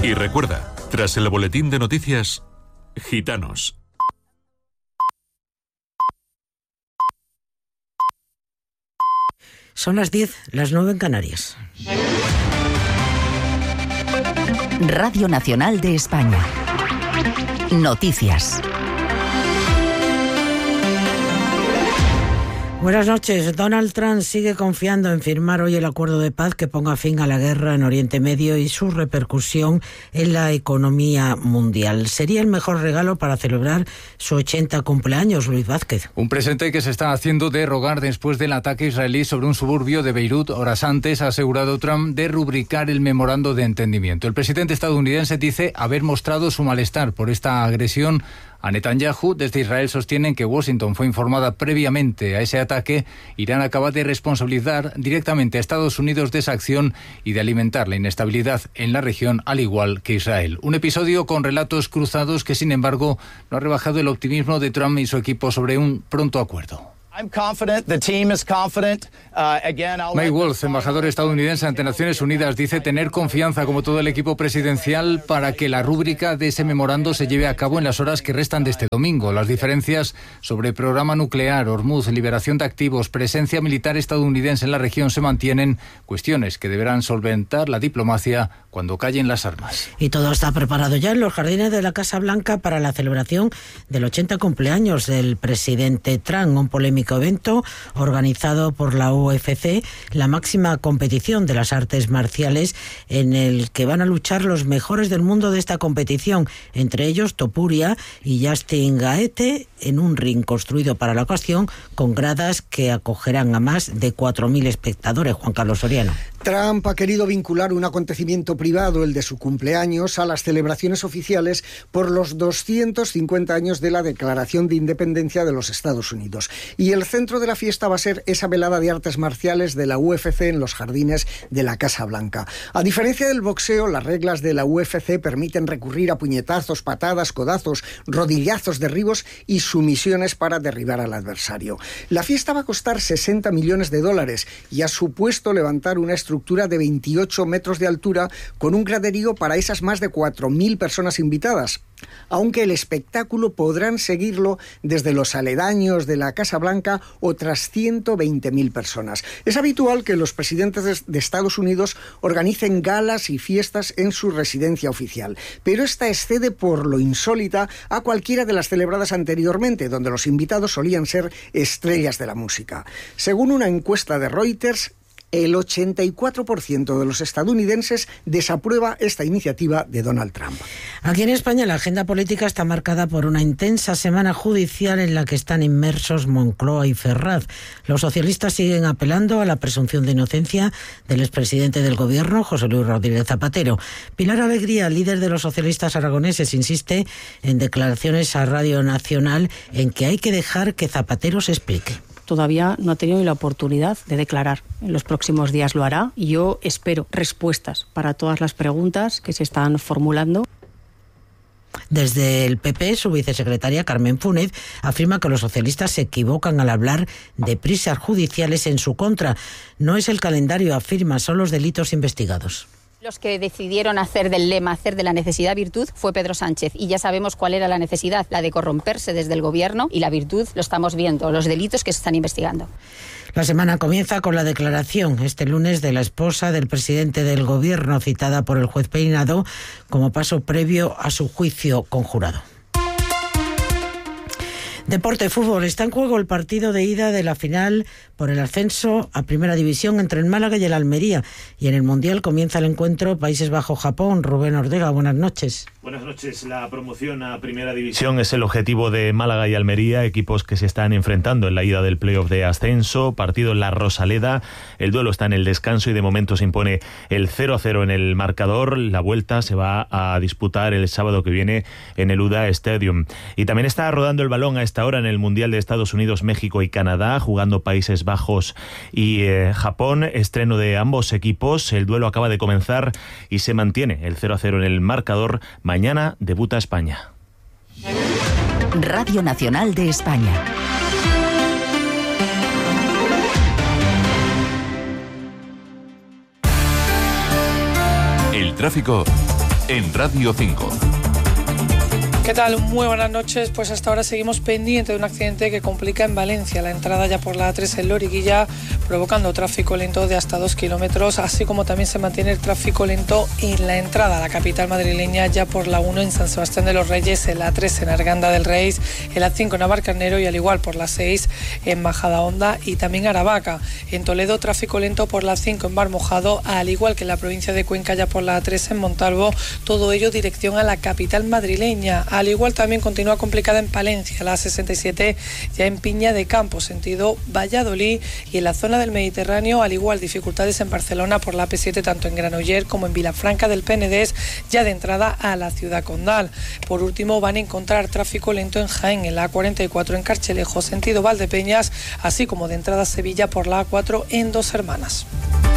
Y recuerda, tras el boletín de noticias, Gitanos. Son las 10, las 9 en Canarias. Radio Nacional de España. Noticias. Buenas noches. Donald Trump sigue confiando en firmar hoy el acuerdo de paz que ponga fin a la guerra en Oriente Medio y su repercusión en la economía mundial. Sería el mejor regalo para celebrar su 80 cumpleaños, Luis Vázquez. Un presente que se está haciendo de rogar después del ataque israelí sobre un suburbio de Beirut horas antes, ha asegurado Trump, de rubricar el memorando de entendimiento. El presidente estadounidense dice haber mostrado su malestar por esta agresión a Netanyahu. Desde Israel sostienen que Washington fue informada previamente a ese ataque. Irán acaba de responsabilizar directamente a Estados Unidos de esa acción y de alimentar la inestabilidad en la región, al igual que Israel. Un episodio con relatos cruzados que, sin embargo, no ha rebajado el optimismo de Trump y su equipo sobre un pronto acuerdo. Mike Waltz, embajador estadounidense ante Naciones Unidas, dice tener confianza, como todo el equipo presidencial, para que la rúbrica de ese memorando se lleve a cabo en las horas que restan de este domingo. Las diferencias sobre programa nuclear, Hormuz, liberación de activos, presencia militar estadounidense en la región se mantienen, cuestiones que deberán solventar la diplomacia cuando callen las armas. Y todo está preparado ya en los jardines de la Casa Blanca para la celebración del 80 cumpleaños del presidente Trump, un polémico evento organizado por la UFC, la máxima competición de las artes marciales, en el que van a luchar los mejores del mundo de esta competición, entre ellos Topuria y Justin Gaethje, en un ring construido para la ocasión con gradas que acogerán a más de 4.000 espectadores. Juan Carlos Soriano. Trump ha querido vincular un acontecimiento privado, el de su cumpleaños, a las celebraciones oficiales por los 250 años de la Declaración de Independencia de los Estados Unidos. Y el centro de la fiesta va a ser esa velada de artes marciales de la UFC en los jardines de la Casa Blanca. A diferencia del boxeo, las reglas de la UFC permiten recurrir a puñetazos, patadas, codazos, rodillazos, derribos y sumisiones para derribar al adversario. La fiesta va a costar $60 millones y ha supuesto levantar una estructura de 28 metros de altura con un graderío para esas más de 4.000 personas invitadas, aunque el espectáculo podrán seguirlo desde los aledaños de la Casa Blanca otras 120.000 personas. Es habitual que los presidentes de Estados Unidos organicen galas y fiestas en su residencia oficial, pero esta excede por lo insólita a cualquiera de las celebradas anteriormente, donde los invitados solían ser estrellas de la música. Según una encuesta de Reuters, el 84% de los estadounidenses desaprueba esta iniciativa de Donald Trump. Aquí en España la agenda política está marcada por una intensa semana judicial en la que están inmersos Moncloa y Ferraz. Los socialistas siguen apelando a la presunción de inocencia del expresidente del Gobierno, José Luis Rodríguez Zapatero. Pilar Alegría, líder de los socialistas aragoneses, insiste en declaraciones a Radio Nacional en que hay que dejar que Zapatero se explique. Todavía no ha tenido ni la oportunidad de declarar. En los próximos días lo hará y yo espero respuestas para todas las preguntas que se están formulando. Desde el PP, su vicesecretaria Carmen Funes afirma que los socialistas se equivocan al hablar de prisas judiciales en su contra. No es el calendario, afirma, son los delitos investigados. Los que decidieron hacer del lema, hacer de la necesidad virtud, fue Pedro Sánchez. Y ya sabemos cuál era la necesidad, la de corromperse desde el gobierno, y la virtud lo estamos viendo, los delitos que se están investigando. La semana comienza con la declaración este lunes de la esposa del presidente del gobierno, citada por el juez Peinado como paso previo a su juicio conjurado. Deporte, fútbol. Está en juego el partido de ida de la final por el ascenso a Primera División entre el Málaga y el Almería. Y en el Mundial comienza el encuentro Países Bajos-Japón. Rubén Ortega, buenas noches. Buenas noches. La promoción a Primera División es el objetivo de Málaga y Almería, equipos que se están enfrentando en la ida del playoff de ascenso. Partido en la Rosaleda. El duelo está en el descanso y de momento se impone el 0-0 en el marcador. La vuelta se va a disputar el sábado que viene en el UDA Stadium. Y también está rodando el balón a esta hora en el Mundial de Estados Unidos, México y Canadá, jugando Países Bajos y Japón. Estreno de ambos equipos. El duelo acaba de comenzar y se mantiene el 0-0 en el marcador. Mañana debuta España. Radio Nacional de España. El tráfico en Radio 5. ¿Qué tal? Muy buenas noches. Pues hasta ahora seguimos pendiente de un accidente que complica en Valencia la entrada ya por la A3 en Loriguilla, provocando tráfico lento de hasta 2 kilómetros, así como también se mantiene el tráfico lento en la entrada a la capital madrileña ya por la 1 en San Sebastián de los Reyes, en la 3 en Arganda del Rey, en la 5 en Navarcarnero y al igual por la 6 en Majadahonda y también Aravaca. En Toledo, tráfico lento por la 5 en Bar Mojado, al igual que en la provincia de Cuenca ya por la A3 en Montalvo, todo ello dirección a la capital madrileña. Al igual también continúa complicada en Palencia, la 67 ya en Piña de Campos, sentido Valladolid, y en la zona del Mediterráneo, al igual dificultades en Barcelona por la AP7 tanto en Granollers como en Vilafranca del Penedès, ya de entrada a la ciudad condal. Por último, van a encontrar tráfico lento en Jaén, en la A44 en Carchelejo, sentido Valdepeñas, así como de entrada a Sevilla por la A4 en Dos Hermanas.